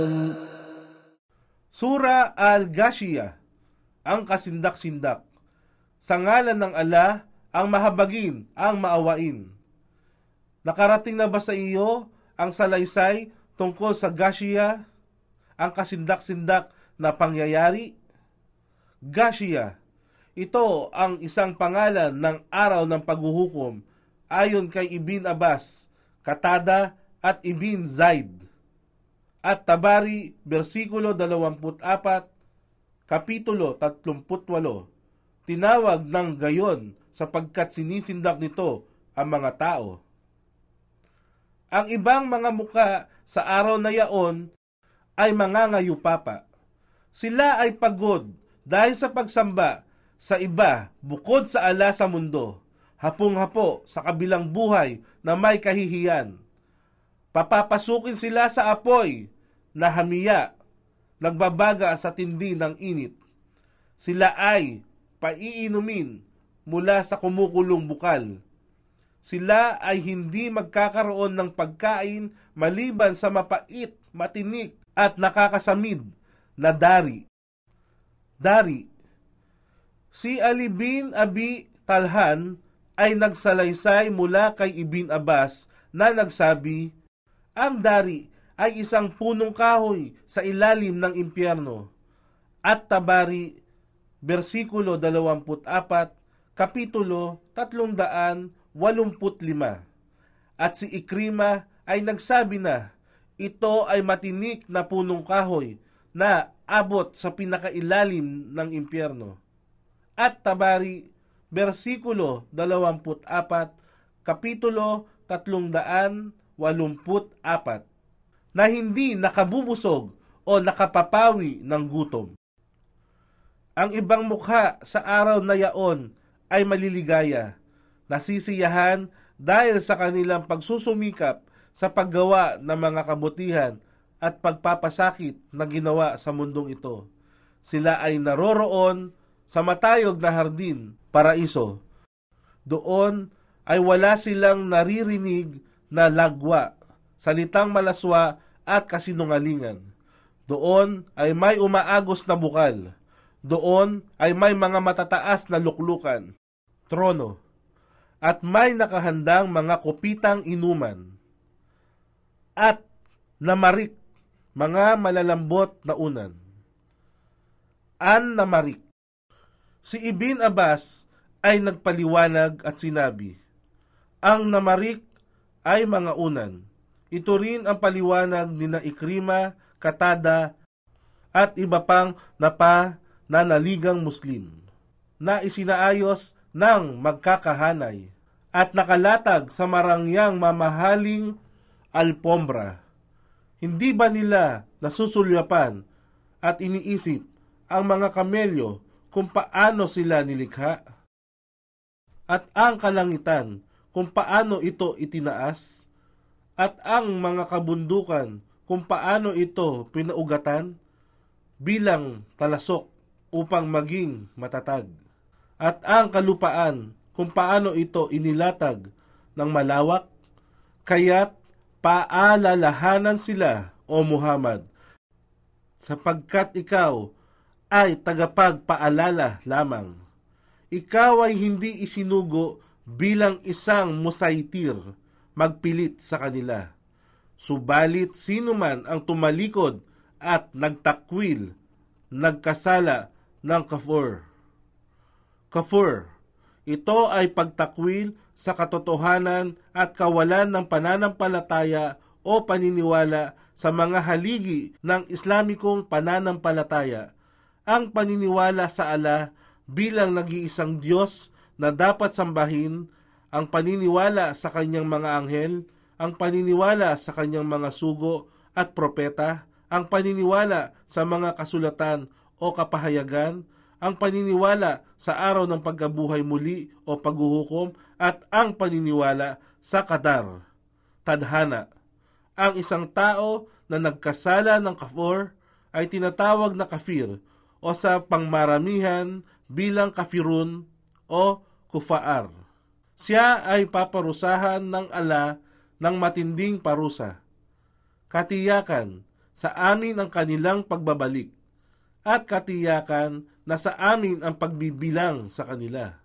Sura Al-Ghashiyah, ang kasindak-sindak. Sa ngalan ng Allah, ang mahabagin, ang maawain. Nakarating na ba sa iyo ang salaysay tungkol sa Ghashiyah, ang kasindak-sindak na pangyayari? Ghashiyah, ito ang isang pangalan ng araw ng paghuhukom ayon kay Ibn Abbas, Qatada at Ibn Zaid. At Tabari, versikulo 24, kapitulo 38, tinawag ng gayon sapagkat sinisindak nito ang mga tao. Ang ibang mga muka sa araw na yaon ay mangangayupapa. Sila ay pagod dahil sa pagsamba sa iba bukod sa ala sa mundo, hapong-hapo sa kabilang buhay na may kahihiyan. Papapasukin sila sa apoy na hamiya, nagbabaga sa tindi ng init. Sila ay paiinumin mula sa kumukulong bukal. Sila ay hindi magkakaroon ng pagkain maliban sa mapait, matinik at nakakasamid na dari. Dari. Si Ali bin Abi Talhan ay nagsalaysay mula kay Ibn Abbas na nagsabi, ang dari ay isang punong kahoy sa ilalim ng impyerno. At Tabari, versikulo 24, kapitulo 385. At si Ikrima ay nagsabi na, ito ay matinik na punong kahoy na abot sa pinakailalim ng impyerno. At Tabari, versikulo 24, kapitulo 384, na hindi nakabubusog o nakapapawi ng gutom. Ang ibang mukha sa araw na yaon ay maliligaya, nasisiyahan dahil sa kanilang pagsusumikap sa paggawa ng mga kabutihan at pagpapasakit na ginawa sa mundong ito. Sila ay naroroon sa matayog na hardin, paraiso. Doon ay wala silang naririnig na lagwa, salitang malaswa at kasinungalingan. Doon ay may umaagos na bukal. Doon ay may mga matataas na luklukan, trono, at may nakahandang mga kopitang inuman. At namarik, mga malalambot na unan. Namarik. Si Ibn Abbas ay nagpaliwanag at sinabi, ang namarik ay mga unan. Ito rin ang paliwanag ni na Ikrima, Qatada, at iba pang nanaligang Muslim, na isinaayos ng magkakahanay at nakalatag sa marangyang mamahaling alpombra. Hindi ba nila nasusulyapan at iniisip ang mga kamelyo kung paano sila nilikha? At ang kalangitan kung paano ito itinaas? At ang mga kabundukan kung paano ito pinaugatan bilang talasok upang maging matatag? At ang kalupaan kung paano ito inilatag ng malawak? Kaya't paalalahanan sila, O Muhammad, sapagkat ikaw ay tagapagpaalala lamang. Ikaw ay hindi isinugo bilang isang musaitir, magpilit sa kanila. Subalit sino man ang tumalikod at nagtakwil, nagkasala ng kafur. Kafur, ito ay pagtakwil sa katotohanan at kawalan ng pananampalataya o paniniwala sa mga haligi ng Islamikong pananampalataya. Ang paniniwala sa Allah bilang nag-iisang Diyos na dapat sambahin, ang paniniwala sa kanyang mga anghel, ang paniniwala sa kanyang mga sugo at propeta, ang paniniwala sa mga kasulatan o kapahayagan, ang paniniwala sa araw ng pagkabuhay muli o paghuhukom, at ang paniniwala sa qadar, tadhana. Ang isang tao na nagkasala ng kafur ay tinatawag na kafir o sa pangmaramihan bilang kafirun o kufaar. Siya ay paparusahan ng Allah ng matinding parusa. Katiyakan, sa amin ang kanilang pagbabalik at katiyakan na sa amin ang pagbibilang sa kanila.